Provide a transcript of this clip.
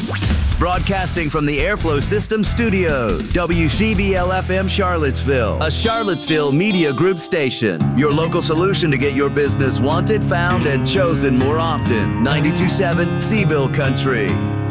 Broadcasting from the Airflow System Studios, WCBL-FM Charlottesville, a Charlottesville Media Group station. Your local solution to get your business wanted, found, and chosen more often. 92.7 Seville Country.